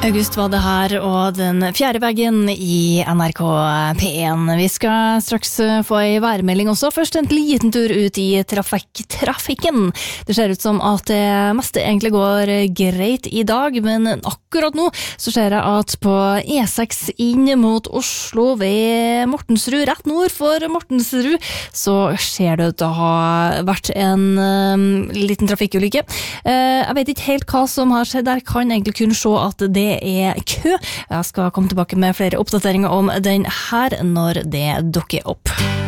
August var det her, og den fjerde veggen i NRK P1. Vi skal straks få en værmelding også. Først en liten tur ut i trafikken. Det ser ut som at det meste egentlig går greit i dag, men akkurat nå så ser jeg at på E6 inn mot Oslo ved Mortensrud, rett nord for Mortensrud, så ser det ut til å ha vært en liten trafikkulykke. Jeg vet ikke helt hva som har skjedd der, kan egentlig kun se at det er kø. Jeg skal komme tilbake med flere oppdateringer om den her når det dukker opp.